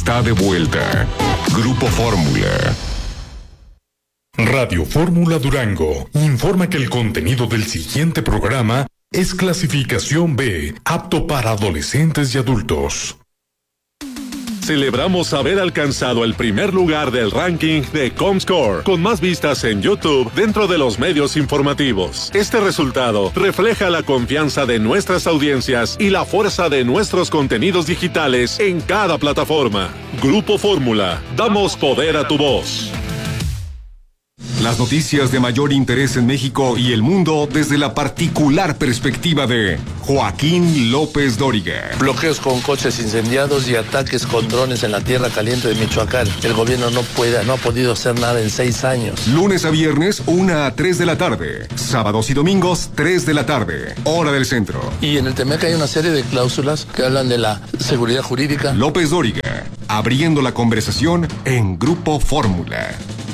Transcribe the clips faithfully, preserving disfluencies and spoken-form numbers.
está de vuelta. Grupo Fórmula. Radio Fórmula Durango informa que el contenido del siguiente programa es clasificación B, apto para adolescentes y adultos. Celebramos haber alcanzado el primer lugar del ranking de Comscore, con más vistas en YouTube dentro de los medios informativos. Este resultado refleja la confianza de nuestras audiencias y la fuerza de nuestros contenidos digitales en cada plataforma. Grupo Fórmula, damos poder a tu voz. Las noticias de mayor interés en México y el mundo desde la particular perspectiva de Joaquín López Dóriga. Bloqueos con coches incendiados y ataques con drones en la tierra caliente de Michoacán. El gobierno no puede, no ha podido hacer nada en seis años. Lunes a viernes, una a tres de la tarde. Sábados y domingos, tres de la tarde. Hora del centro. Y en el T M E C hay una serie de cláusulas que hablan de la seguridad jurídica. López Dóriga, abriendo la conversación en Grupo Fórmula.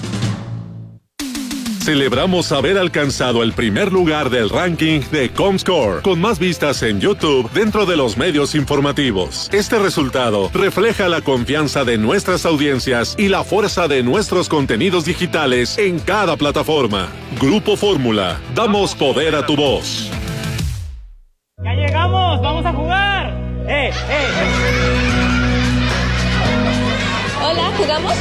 Celebramos haber alcanzado el primer lugar del ranking de Comscore, con más vistas en YouTube dentro de los medios informativos. Este resultado refleja la confianza de nuestras audiencias y la fuerza de nuestros contenidos digitales en cada plataforma. Grupo Fórmula, damos poder a tu voz. ¡Ya llegamos! ¡Vamos a jugar! ¡Eh, eh, eh! Hola, ¿jugamos?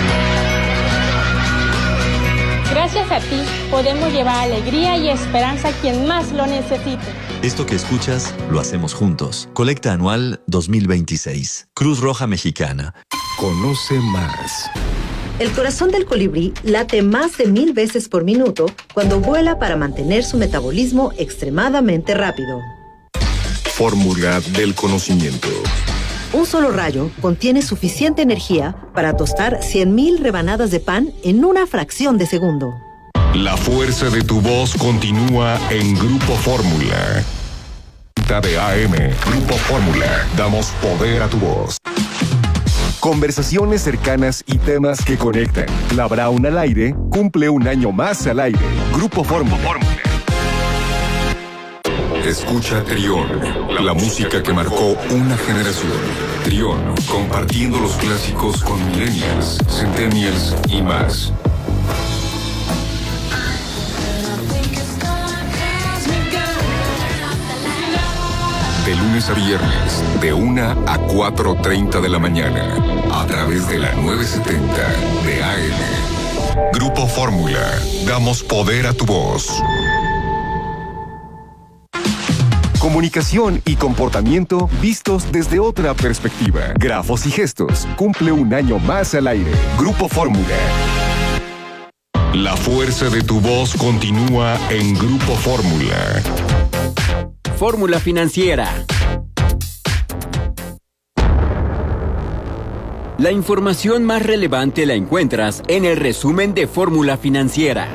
Gracias a ti, podemos llevar alegría y esperanza a quien más lo necesite. Esto que escuchas, lo hacemos juntos. Colecta anual dos mil veintiséis. Cruz Roja Mexicana. Conoce más. El corazón del colibrí late más de mil veces por minuto cuando vuela para mantener su metabolismo extremadamente rápido. Fórmula del conocimiento. Un solo rayo contiene suficiente energía para tostar cien mil rebanadas de pan en una fracción de segundo. La fuerza de tu voz continúa en Grupo Fórmula. De A M, Grupo Fórmula. Damos poder a tu voz. Conversaciones cercanas y temas que conectan. La Brown al aire cumple un año más al aire. Grupo Fórmula. Escucha Trión, la música que marcó una generación. Trión, compartiendo los clásicos con millennials, centennials y más. De lunes a viernes, de una a cuatro treinta de la mañana, a través de la novecientos setenta de A M. Grupo Fórmula, damos poder a tu voz. Comunicación y comportamiento vistos desde otra perspectiva. Grafos y gestos. Cumple un año más al aire. Grupo Fórmula. La fuerza de tu voz continúa en Grupo Fórmula. Fórmula Financiera. La información más relevante la encuentras en el resumen de Fórmula Financiera.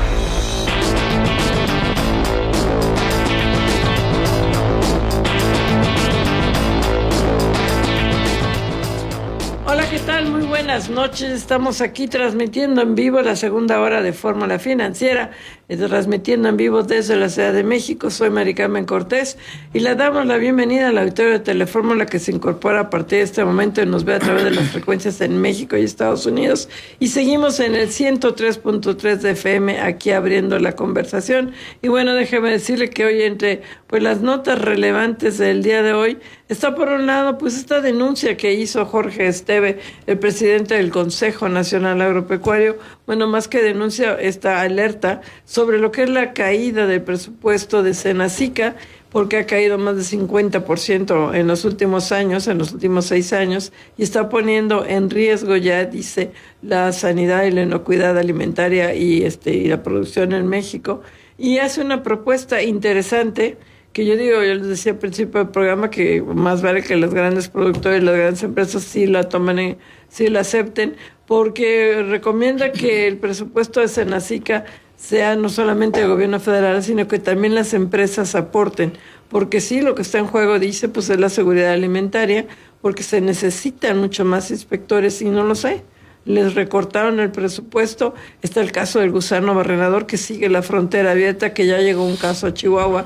Muy buenas noches, estamos aquí transmitiendo en vivo la segunda hora de Fórmula Financiera, transmitiendo en vivo desde la Ciudad de México. Soy Mari Carmen Cortés y le damos la bienvenida al auditorio de Telefórmula que se incorpora a partir de este momento y nos ve a través de las frecuencias en México y Estados Unidos, y seguimos en el ciento tres punto tres de F M aquí abriendo la conversación. Y bueno, déjeme decirle que hoy entre pues las notas relevantes del día de hoy está por un lado pues esta denuncia que hizo Jorge Esteve, el presidente del Consejo Nacional Agropecuario, bueno, más que denuncia, esta alerta sobre lo que es la caída del presupuesto de Senacica, porque ha caído más de cincuenta por ciento en los últimos años, en los últimos seis años, y está poniendo en riesgo ya, dice, la sanidad y la inocuidad alimentaria y, este, y la producción en México. Y hace una propuesta interesante que yo digo, yo les decía al principio del programa que más vale que los grandes productores, las grandes empresas sí la tomen, sí la acepten, porque recomienda que el presupuesto de Senacica sea no solamente el gobierno federal, sino que también las empresas aporten, porque sí, lo que está en juego, dice, pues es la seguridad alimentaria, porque se necesitan mucho más inspectores y no lo sé. Les recortaron el presupuesto. Está el caso del gusano barrenador que sigue la frontera abierta, que ya llegó un caso a Chihuahua,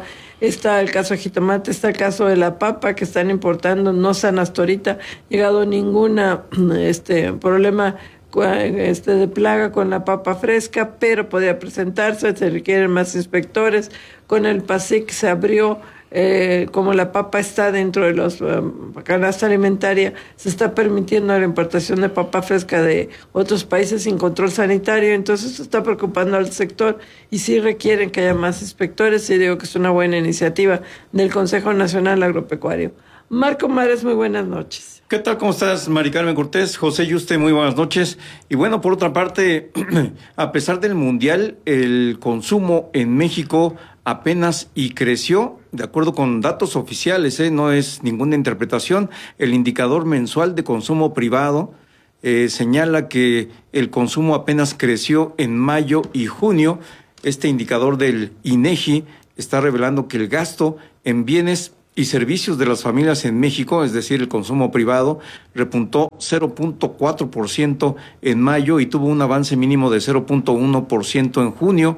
está el caso de jitomate, está el caso de la papa que están importando, no se han hasta ahorita llegado ninguna este problema este de plaga con la papa fresca, pero podría presentarse, se requieren más inspectores. Con el PASIC se abrió, eh, como la papa está dentro de los um, canasta alimentaria, se está permitiendo la importación de papa fresca de otros países sin control sanitario, entonces esto está preocupando al sector y sí requieren que haya más inspectores, y digo que es una buena iniciativa del Consejo Nacional Agropecuario. Marco Mares, muy buenas noches. ¿Qué tal? ¿Cómo estás, Mari Carmen Cortés? José Yuste, muy buenas noches. Y bueno, por otra parte, a pesar del Mundial, el consumo en México apenas y creció, de acuerdo con datos oficiales, ¿eh? No es ninguna interpretación. El indicador mensual de consumo privado eh, señala que el consumo apenas creció en mayo y junio. Este indicador del INEGI está revelando que el gasto en bienes y servicios de las familias en México, es decir, el consumo privado, repuntó cero punto cuatro por ciento en mayo y tuvo un avance mínimo de cero punto uno por ciento en junio.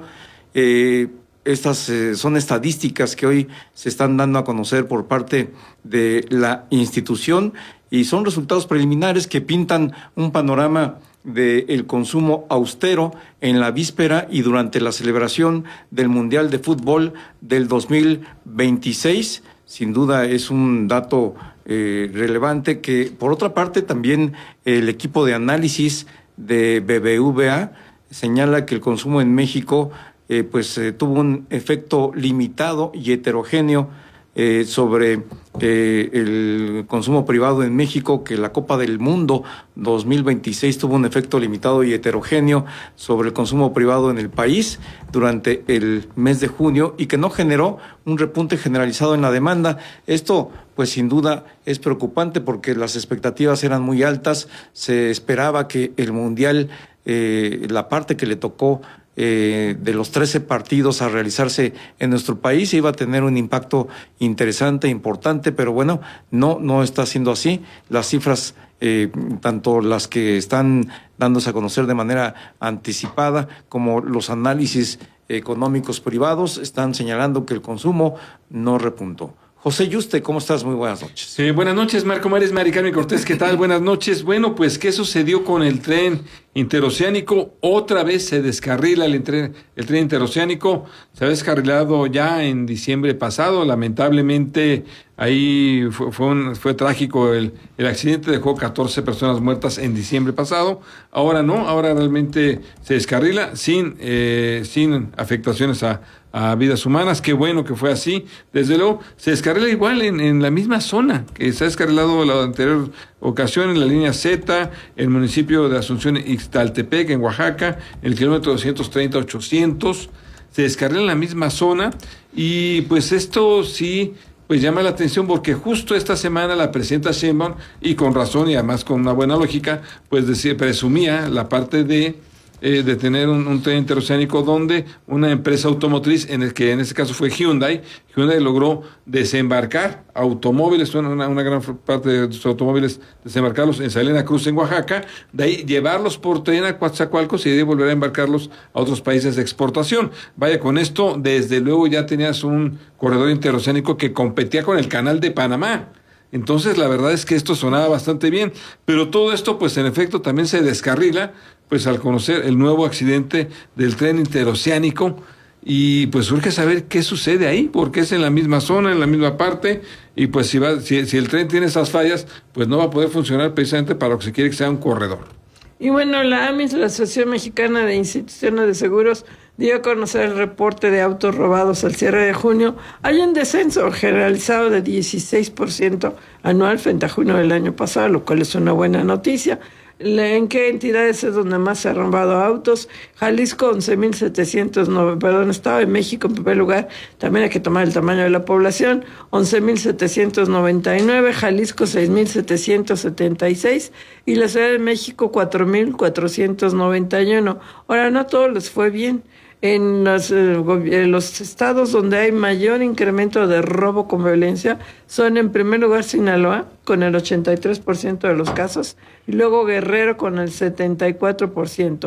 Eh, estas eh, son estadísticas que hoy se están dando a conocer por parte de la institución y son resultados preliminares que pintan un panorama del consumo austero en la víspera y durante la celebración del Mundial de Fútbol del dos mil veintiséis. Sin duda es un dato eh, relevante que, por otra parte, también el equipo de análisis de B B V A señala que el consumo en México eh, pues eh, tuvo un efecto limitado y heterogéneo eh, sobre eh, el consumo privado en México, que la Copa del Mundo dos mil veintiséis tuvo un efecto limitado y heterogéneo sobre el consumo privado en el país durante el mes de junio y que no generó un repunte generalizado en la demanda. Esto, pues sin duda, es preocupante porque las expectativas eran muy altas. Se esperaba que el Mundial, eh, la parte que le tocó Eh, de los trece partidos a realizarse en nuestro país iba a tener un impacto interesante, importante, pero bueno, no, no está siendo así. Las cifras, eh, tanto las que están dándose a conocer de manera anticipada como los análisis económicos privados, están señalando que el consumo no repuntó. José Yuste, ¿cómo estás? Muy buenas noches. Sí, buenas noches, Marco Mares, Mari Carmen Cortés, ¿qué tal? Buenas noches. Bueno, pues, ¿qué sucedió con el tren interoceánico? Otra vez se descarrila el tren, el tren interoceánico. Se había descarrilado ya en diciembre pasado. Lamentablemente, ahí fue, fue, un, fue trágico. El, el accidente dejó catorce personas muertas en diciembre pasado. Ahora no, ahora realmente se descarrila sin, eh, sin afectaciones a a vidas humanas. Qué bueno que fue así. Desde luego, se descarrila igual en, en la misma zona que se ha descarrilado la anterior ocasión, en la línea Z, el municipio de Asunción Ixtaltepec, en Oaxaca, en el kilómetro doscientos treinta ochocientos. Se descarrila en la misma zona y pues esto sí pues llama la atención porque justo esta semana la presidenta Sheinbaum, y con razón y además con una buena lógica, pues decía, presumía la parte de Eh, de tener un, un tren interoceánico donde una empresa automotriz, en el que en este caso fue Hyundai, Hyundai logró desembarcar automóviles, una, una gran parte de sus automóviles, desembarcarlos en Salina Cruz, en Oaxaca, de ahí llevarlos por tren a Coatzacoalcos y de ahí volver a embarcarlos a otros países de exportación. Vaya, con esto, desde luego ya tenías un corredor interoceánico que competía con el Canal de Panamá. Entonces, la verdad es que esto sonaba bastante bien, pero todo esto, pues en efecto, también se descarrila, pues al conocer el nuevo accidente del tren interoceánico, y pues surge saber qué sucede ahí, porque es en la misma zona, en la misma parte, y pues si va, si, si el tren tiene esas fallas, pues no va a poder funcionar precisamente para lo que se quiere que sea un corredor. Y bueno, la AMIS, la Asociación Mexicana de Instituciones de Seguros, dio a conocer el reporte de autos robados al cierre de junio. Hay un descenso generalizado de dieciséis por ciento anual frente a junio del año pasado, lo cual es una buena noticia. ¿En qué entidades es donde más se han robado autos? Jalisco, once mil setecientos, perdón, Estado de México en primer lugar, también hay que tomar el tamaño de la población, once mil setecientos noventa y nueve, Jalisco seis mil setecientos setenta y seis y la Ciudad de México cuatro mil cuatrocientos noventa y uno. Ahora, no a todos les fue bien. En los, eh, en los estados donde hay mayor incremento de robo con violencia son en primer lugar Sinaloa con el ochenta y tres por ciento de los casos y luego Guerrero con el setenta y cuatro por ciento.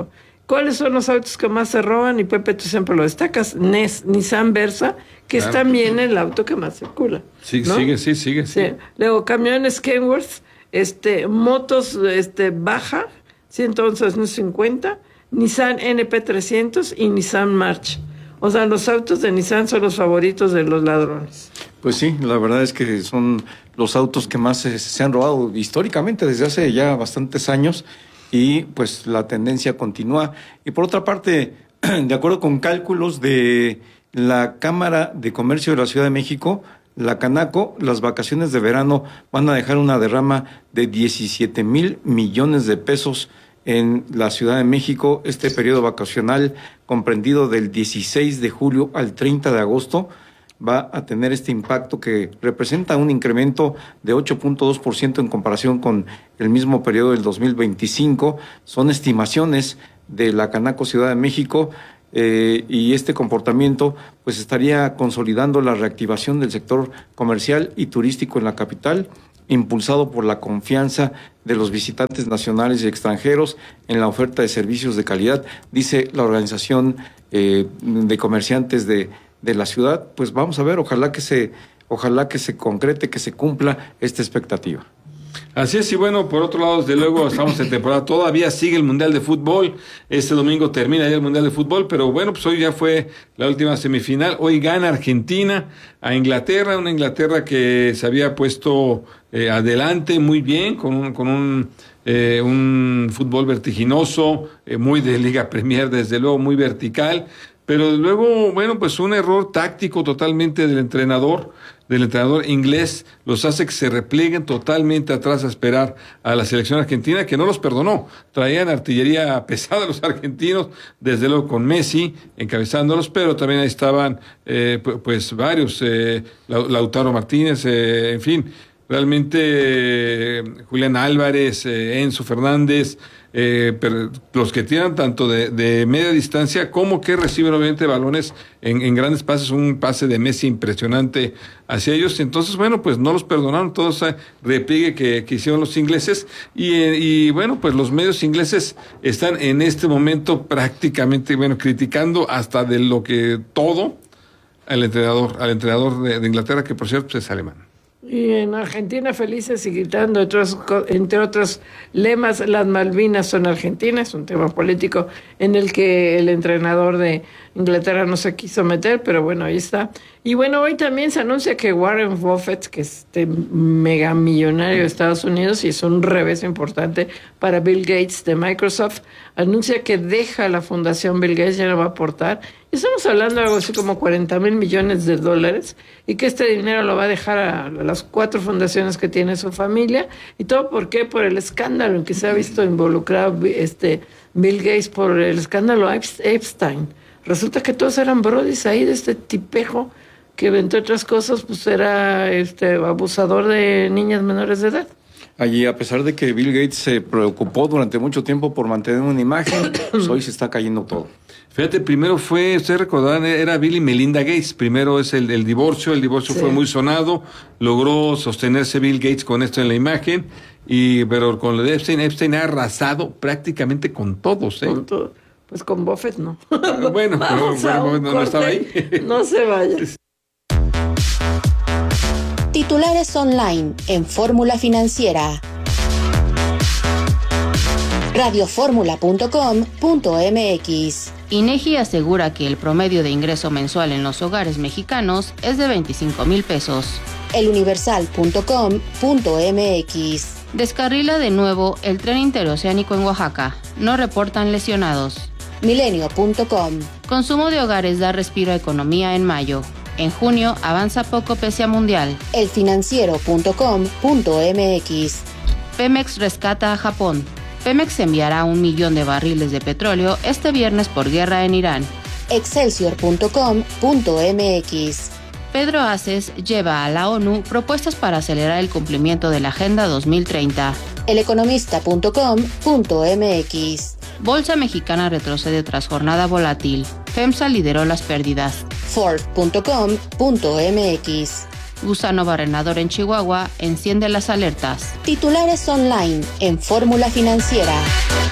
¿Cuáles son los autos que más se roban? Y Pepe, tú siempre lo destacas. Nes, Nissan Versa, que claro. es también el auto que más circula. Sí, ¿no? sigue, sí, sigue. Sí. sí. Luego, camiones Kenworth, este, motos este, Baja, ciento once cincuenta, Nissan N P trescientos y Nissan March. O sea, los autos de Nissan son los favoritos de los ladrones. Pues sí, la verdad es que son los autos que más se, se han robado históricamente desde hace ya bastantes años y pues la tendencia continúa. Y por otra parte, de acuerdo con cálculos de la Cámara de Comercio de la Ciudad de México, la Canaco, las vacaciones de verano van a dejar una derrama de diecisiete mil millones de pesos en la Ciudad de México. Este periodo vacacional comprendido del dieciséis de julio al treinta de agosto va a tener este impacto que representa un incremento de ocho punto dos por ciento en comparación con el mismo periodo del dos mil veinticinco. Son estimaciones de la Canaco Ciudad de México eh, y este comportamiento pues estaría consolidando la reactivación del sector comercial y turístico en la capital, impulsado por la confianza de los visitantes nacionales y extranjeros en la oferta de servicios de calidad, dice la organización eh, de comerciantes de, de la ciudad. Pues vamos a ver, ojalá que se, ojalá que se concrete, que se cumpla esta expectativa. Así es, y bueno, por otro lado, desde luego, estamos en temporada, todavía sigue el Mundial de Fútbol, este domingo termina ya el Mundial de Fútbol, pero bueno, pues hoy ya fue la última semifinal, hoy gana Argentina a Inglaterra, una Inglaterra que se había puesto eh, adelante muy bien, con un, con un, eh, un fútbol vertiginoso, eh, muy de Liga Premier, desde luego, muy vertical, pero luego, bueno, pues un error táctico totalmente del entrenador, del entrenador inglés, los hace que se replieguen totalmente atrás a esperar a la selección argentina, que no los perdonó. Traían artillería pesada los argentinos, desde luego con Messi encabezándolos, pero también ahí estaban eh, pues varios, eh, Lautaro Martínez, eh, en fin, realmente eh, Julián Álvarez, eh, Enzo Fernández, eh, pero los que tiran tanto de, de media distancia como que reciben obviamente balones en, en grandes pases, un pase de Messi impresionante hacia ellos. Entonces, bueno, pues no los perdonaron todo ese repliegue que, que hicieron los ingleses y, y bueno, pues los medios ingleses están en este momento prácticamente, bueno, criticando hasta de lo que todo al entrenador, al entrenador de, de Inglaterra, que por cierto es alemán. Y en Argentina felices y gritando, entre otros, entre otros lemas, las Malvinas son argentinas, un tema político en el que el entrenador de Inglaterra no se quiso meter, pero bueno, ahí está. Y bueno, hoy también se anuncia que Warren Buffett, que es este mega millonario de Estados Unidos y es un revés importante para Bill Gates de Microsoft, anuncia que deja la fundación Bill Gates, ya no va a aportar. Y estamos hablando de algo así como cuarenta mil millones de dólares y que este dinero lo va a dejar a las cuatro fundaciones que tiene su familia. ¿Y todo por qué? Por el escándalo en que se ha visto involucrado este Bill Gates, por el escándalo Epstein. Resulta que todos eran brodis ahí de este tipejo que, entre otras cosas, pues era este abusador de niñas menores de edad. Allí, a pesar de que Bill Gates se preocupó durante mucho tiempo por mantener una imagen, pues hoy se está cayendo todo. Fíjate, primero fue, ustedes recordarán, era Bill y Melinda Gates. Primero es el, el divorcio, el divorcio sí. fue muy sonado, logró sostenerse Bill Gates con esto en la imagen, y pero con lo de Epstein, Epstein ha arrasado prácticamente con todos, ¿eh? Con todo. Pues con Buffett no. Bueno, pero, bueno, no, no estaba ahí. No se vaya. Titulares online en Fórmula Financiera. radio fórmula punto com punto m x. INEGI asegura que el promedio de ingreso mensual en los hogares mexicanos es de veinticinco mil pesos. el universal punto com punto m x. Descarrila de nuevo el tren interoceánico en Oaxaca. No reportan lesionados. milenio punto com. Consumo de hogares da respiro a economía en mayo. En junio avanza poco pese a mundial. el financiero punto com punto m x. Pemex rescata a Japón. Pemex enviará un millón de barriles de petróleo este viernes por guerra en Irán. excelsior punto com punto m x. Pedro Aces lleva a la ONU propuestas para acelerar el cumplimiento de la Agenda dos mil treinta. el economista punto com punto m x. Bolsa mexicana retrocede tras jornada volátil. FEMSA lideró las pérdidas. Ford punto com punto m x. Gusano barrenador en Chihuahua enciende las alertas. Titulares online en Fórmula Financiera.